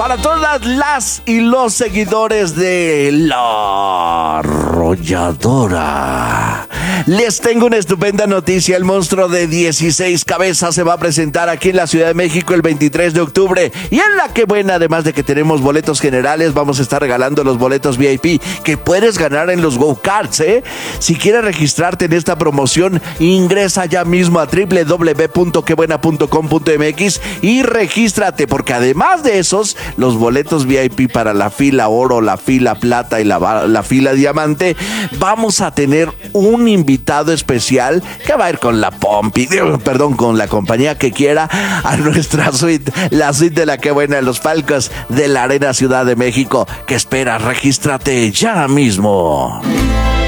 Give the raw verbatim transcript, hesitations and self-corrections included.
para todas las y los seguidores de La Arrolladora. Les tengo una estupenda noticia. El monstruo de dieciséis cabezas se va a presentar aquí en la Ciudad de México el veintitrés de octubre. Y en la que buena, además de que tenemos boletos generales, vamos a estar regalando los boletos V I P que puedes ganar en los go-karts, ¿eh? Si quieres registrarte en esta promoción, ingresa ya mismo a doble u doble u doble u punto que buena punto com punto m x y regístrate, porque además de esos, los boletos V I P para la fila oro, la fila plata y la, la fila diamante, vamos a tener un invitado especial que va a ir con la Pompi, perdón, con la compañía que quiera a nuestra suite, la suite de la que buena en los palcos de la Arena Ciudad de México. ¿Qué esperas? Regístrate ya mismo.